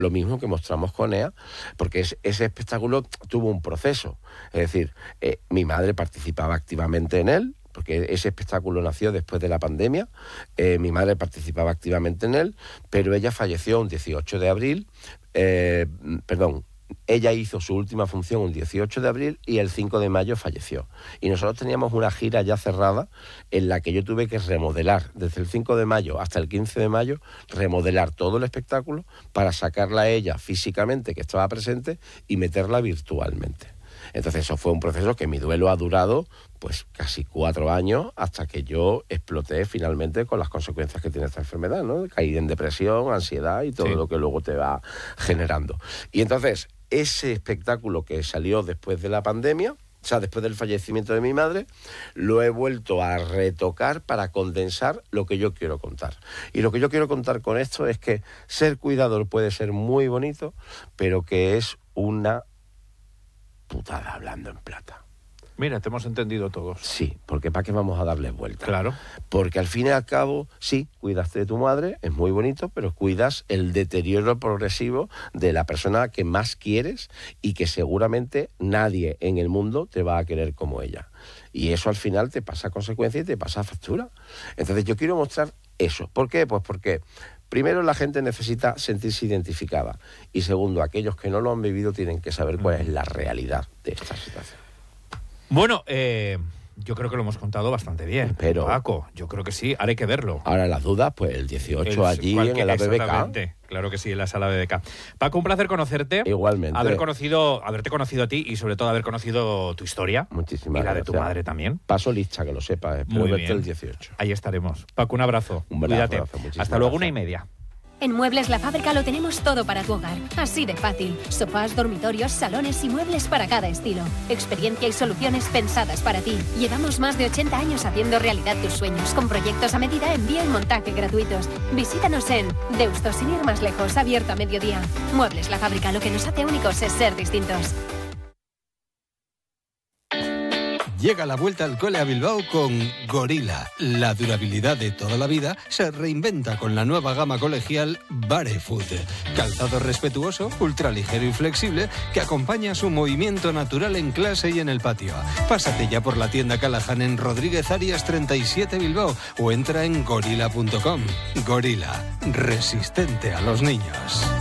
Lo mismo que mostramos con EA, porque ese espectáculo tuvo un proceso. Es decir, mi madre participaba activamente en él, porque ese espectáculo nació después de la pandemia. Mi madre participaba activamente en él, pero ella falleció un 18 de abril, ella hizo su última función un 18 de abril y el 5 de mayo falleció. Y nosotros teníamos una gira ya cerrada en la que yo tuve que remodelar, desde el 5 de mayo hasta el 15 de mayo, remodelar todo el espectáculo para sacarla a ella físicamente, que estaba presente, y meterla virtualmente. Entonces eso fue un proceso que mi duelo ha durado pues casi 4 años hasta que yo exploté finalmente con las consecuencias que tiene esta enfermedad, ¿no? Caí en depresión, ansiedad y todo lo que luego te va generando. Y entonces ese espectáculo que salió después de la pandemia, o sea, después del fallecimiento de mi madre, lo he vuelto a retocar para condensar lo que yo quiero contar. Y lo que yo quiero contar con esto es que ser cuidador puede ser muy bonito, pero que es una putada hablando en plata. Mira, te hemos entendido todos. Sí, porque ¿para qué vamos a darles vuelta? Claro. Porque al fin y al cabo, sí, cuidaste de tu madre, es muy bonito, pero cuidas el deterioro progresivo de la persona que más quieres y que seguramente nadie en el mundo te va a querer como ella. Y eso al final te pasa consecuencia y te pasa factura. Entonces yo quiero mostrar eso. ¿Por qué? Pues porque primero, la gente necesita sentirse identificada. Y segundo, aquellos que no lo han vivido tienen que saber cuál es la realidad de esta situación. Bueno, yo creo que lo hemos contado bastante bien. Pero, Paco, yo creo que sí, ahora hay que verlo. Ahora las dudas, pues el 18 allí en la BBK. Claro que sí, en la sala BBK. Paco, un placer conocerte. Igualmente. Haberte conocido a ti y sobre todo haber conocido tu historia. Muchísimas gracias. Y la gracias. de tu madre también. Paso lista, que lo sepas. Espero verte el 18. Ahí estaremos. Paco, un abrazo. Cuídate. Hasta luego, 1:30. En Muebles La Fábrica lo tenemos todo para tu hogar. Así de fácil. Sofás, dormitorios, salones y muebles para cada estilo. Experiencia y soluciones pensadas para ti. Llevamos más de 80 años haciendo realidad tus sueños, con proyectos a medida, envío y montaje gratuitos. Visítanos en Deusto, sin ir más lejos, abierto a mediodía. Muebles La Fábrica, lo que nos hace únicos es ser distintos. Llega la vuelta al cole a Bilbao con Gorila. La durabilidad de toda la vida se reinventa con la nueva gama colegial Barefoot. Calzado respetuoso, ultraligero y flexible que acompaña su movimiento natural en clase y en el patio. Pásate ya por la tienda Callahan en Rodríguez Arias 37 Bilbao o entra en gorila.com. Gorila, resistente a los niños.